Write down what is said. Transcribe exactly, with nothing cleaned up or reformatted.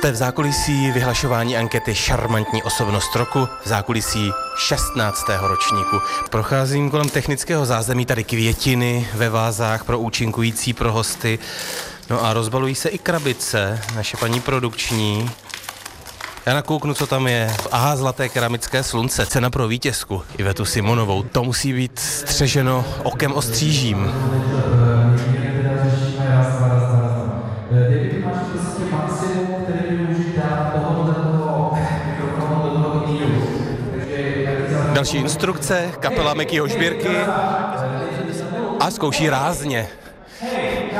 Jste v zákulisí vyhlašování ankety Šarmantní osobnost roku, v zákulisí šestnáctého ročníku. Procházím kolem technického zázemí, tady květiny ve vázách pro účinkující, pro hosty. No a rozbalují se i krabice, naše paní produkční. Já nakouknu, co tam je. Aha, zlaté keramické slunce, cena pro vítězku, Ivetu Simonovou. To musí být střeženo okem ostřížím. Další instrukce, kapela Mekyho Žbírky a zkouší rázně.